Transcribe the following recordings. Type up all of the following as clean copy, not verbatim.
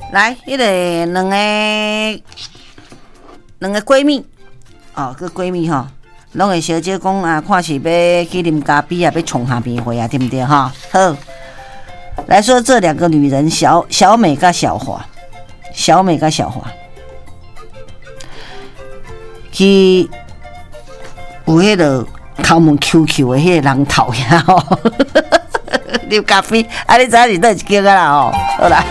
来，迄个两个闺蜜哦，个闺蜜吼，拢会小姐讲啊，看是要去啉咖啡啊，要冲下面会啊，对不对哈？好，来说这两个女人，小美跟小华，去有迄个敲门 QQ 的迄个人头呀吼，啉咖啡，啊，你知影是倒一叫个啦吼？好啦。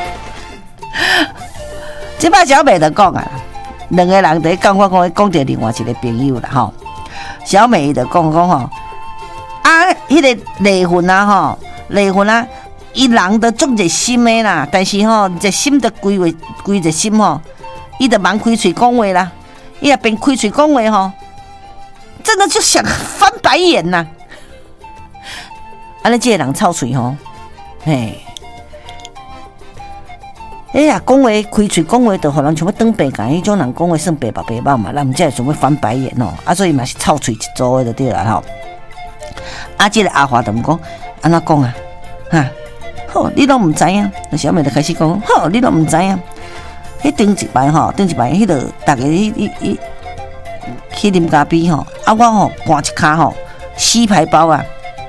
即摆小美就讲啊，两个人在讲，我讲着另外一个朋友啦吼。小美就讲吼，啊，迄个离婚啊，伊人都足热心的啦，但是吼，热心的规热心吼，伊就忙开嘴讲话啦，伊也边开嘴讲话吼，真的就想翻白眼呐。安尼这个人臭嘴吼，嘿。哎呀，讲话开嘴讲话，就互人像要当白干，迄种人讲话算白目嘛，咱毋才会想要翻白眼哦。啊，所以嘛是臭嘴一组的就对啦吼。啊，这个阿华就毋讲，安怎讲啊？哈，好，你拢毋知影。小美就开始讲，好，你拢毋知影。迄顶一摆，迄个大家去啉咖啡吼，啊，我吼赶一骹吼死牌包啊，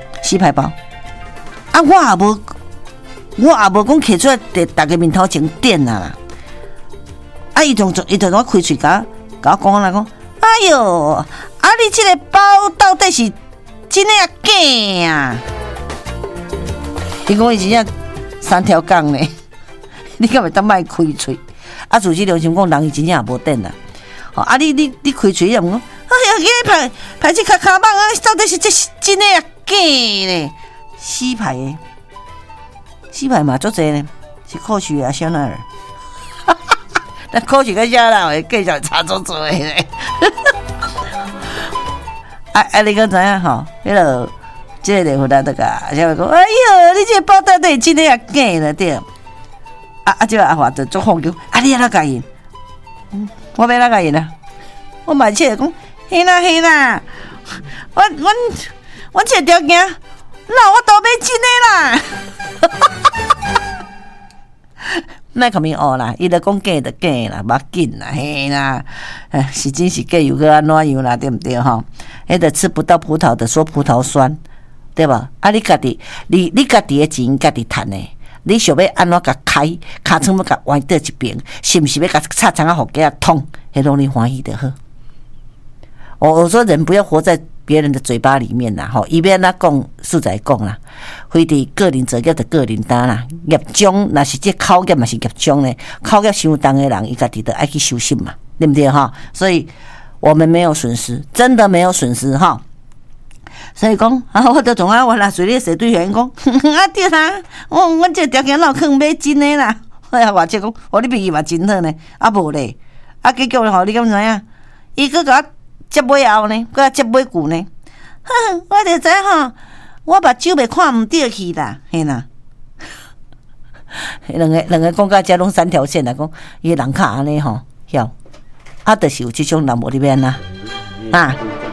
啊，我也无讲摕出来伫大家面头前点啦，啊，伊就我开嘴甲我讲啦，讲，哎哟，啊，你这个包到底是真的啊假啊？伊讲伊真正3条杠呢，你敢会当卖开嘴？啊，自己良心讲，人伊真正也无点啦。哦，啊，你开嘴又讲，哎呀，排这卡棒啊，到底是这是真的啊假呢？死牌嘛，足济呢，是科学啊，香奈儿。但科学跟香奈儿计较差足多嘞。你讲知影吼？迄个这个离婚啊，那个小妹讲，哎哟，你这个包到底真的啊假了对？这个阿华就足放叫，你要哪甲因？我要哪甲因啊？我买车讲，嘿啦，我这条件，那我都买真的啦。莫甲面学啦，伊就讲假就假啦，无要紧啦，嘿啦，是真是假又搁安怎样啦，对毋对吼？迄个吃不到葡萄的说葡萄酸，对吧？啊，你家己，你家己的钱家己赚的，你想要安怎甲开，尻川要甲歪倒一边，是毋是要甲擦肠啊，互家痛，迄拢你欢喜就好。我说人不要活在别人的嘴巴里面啦，吼，伊要安怎讲，实在讲啦，非得个人责业就个人担啦，业障若是这口业嘛是业障呢，口业伤重的人，伊家己就爱去修行嘛，对不对哈？所以我们没有损失，真的没有损失哈。所以讲我就从我来随你说对人讲，啊对啦，我这条件老坑买真的啦，我这讲，你朋友嘛真好呢，啊无咧，啊结果吼，你敢知影？伊搁甲我接尾后呢，搁接尾句呢，我就知吼，我目睭袂看毋对去啦，嘿啦。两个讲到遮拢3条线啦，讲伊人较安尼吼，晓，啊，就是有即种人无你要安呐，啊。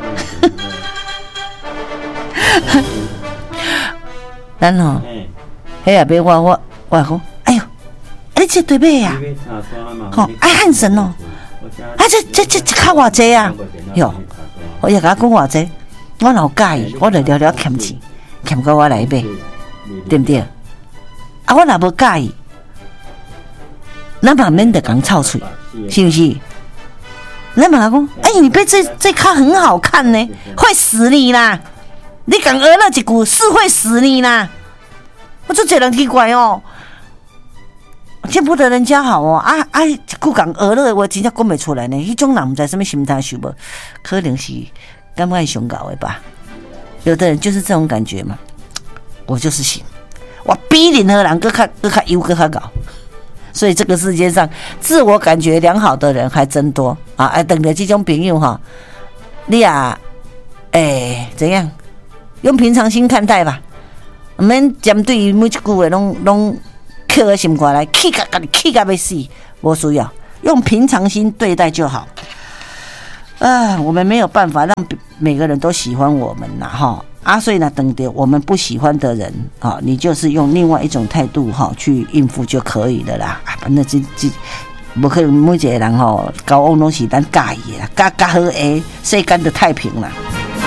咱吼，迄下尾我讲，哎呦，你这对尾啊，吼，爱汉神哦，这较偌济啊，哟，我也甲讲偌济，我老介意，我就了了欠钱，欠到我来买，对不对？啊，我若无介意，咱嘛免得讲臭嘴，是不是？咱嘛讲，哎，你背这卡很好看呢，会死你啦！你讲讹了一句是会死你啦！我就这人奇怪哦，见不得人家好哦，一句讲讹了，我真正讲不出来呢。迄种人不知什么心态想无，可能是感觉上搞的吧。有的人就是这种感觉嘛。我就是行，我比任何人更较优更较搞。所以这个世界上自我感觉良好的人还真多啊！等着这种朋友哈，你啊，怎样？用平常心看待吧，唔免针对于每一句话拢刻在心肝来，气甲要死，无需要，用平常心对待就好。我们没有办法让每个人都喜欢我们啦，哈。 所以呢，等到我们不喜欢的人啊，你就是用另外一种态度哈去应付就可以了啦。反正不可能每一个人吼交往拢是咱介意的啦，加好诶，世间的太平啦。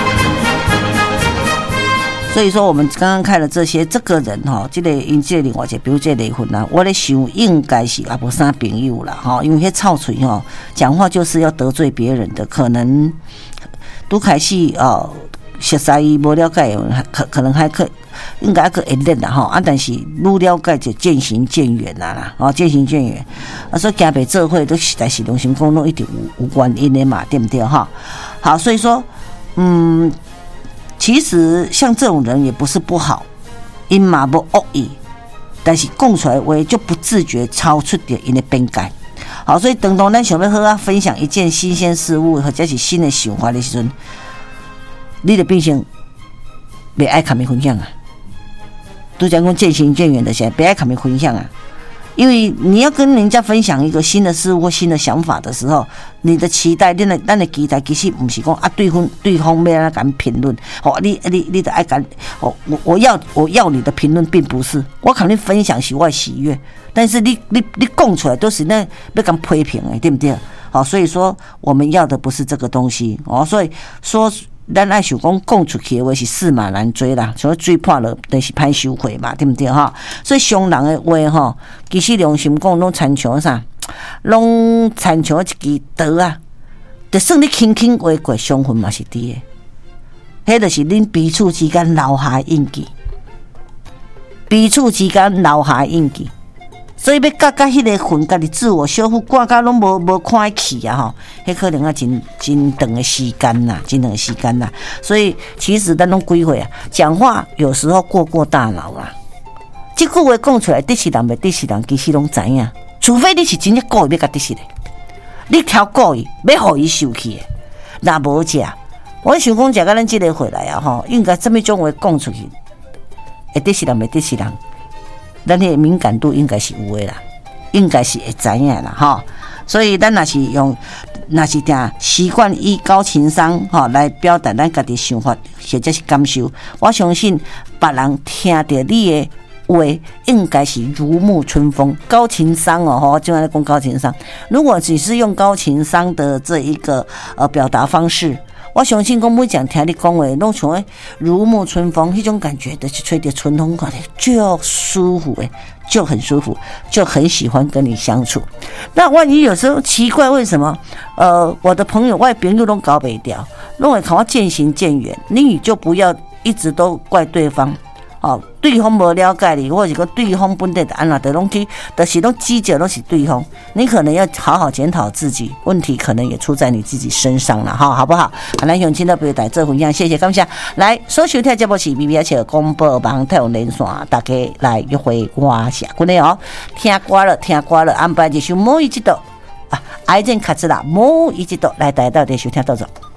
所以说，我们刚刚看了这些，这个人哈，这个因这个另外一个，比如这个离婚啦，我咧想应该是也无啥朋友啦哈，因为迄臭嘴哈，讲话就是要得罪别人的，可能都开始熟悉无了解，可能还应该还会练啦哈，但是愈了解就渐行渐远啦，渐行渐远。所以行袂做伙都实在是良心讲，拢一定有原因的嘛，对不对哈？好，所以说，其实像这种人也不是不好，因嘛无恶意，但是讲出来的话就不自觉超出掉因的边界。好，所以当咱想要和分享一件新鲜事物或者是新的想法的时阵，你的变成别爱跟伊分享啊，都讲渐行渐远的时候，别爱跟伊分享啊。因为你要跟人家分享一个新的事物或新的想法的时候，你的期待，咱的期待其实不是讲对方要来敢评论，你的爱敢，我要你的评论，并不是我肯定分享是我的喜悦，但是你讲出来都是那要敢批评的，对不对？好，所以说我们要的不是这个东西所以说。咱爱想讲出去的话是驷马难追啦，所以追破了就是歹收回嘛，对不对哈？所以伤人的话哈，其实良心讲拢参像啥，拢参像一支刀啊，就算你轻轻划过，伤痕嘛是伫的，迄就是恁彼此之间留下的印记，彼此之间留下的印记。所以要甲迄个魂，家己自我修复，挂甲拢无看起啊吼，迄可能真长的时间呐，真长的时间呐。所以其实咱拢几岁啊，讲话有时候过大脑啦。这句话讲出来，得是人袂得是人，其实拢知影。除非你是真正故意要甲得是的，你挑故意要互伊受气的，那无食。我想讲，食到咱这个回来啊吼，应该这么种话讲出去，会得是人袂得是人。咱的敏感度应该是有的啦，应该是会知影啦哈。所以咱若是定习惯以高情商来表达咱家己想法或者是感受，我相信别人听到你的话，应该是如沐春风。高情商就在讲高情商。如果只是用高情商的这一个表达方式，我相信讲每讲听你讲话，拢像如沐春风，迄种感觉的去吹着春风，感觉就舒服就很舒服，就很喜欢跟你相处。那万一有时候奇怪，为什么我的朋友外朋友都搞不掉，拢会看我渐行渐远，你就不要一直都怪对方。对方无了解你，或者说对方本地的安那的东西，就是拢指责都是对方，你可能要好好检讨自己，问题可能也出在你自己身上了好不好？咱用今天不要带这分享，谢谢感谢。来，所收听节目是 BBH 广播网太阳连线，大家来约会我下过来听歌了，安排一首某一季度爱情卡子啦，某一季度来带到的收听到这。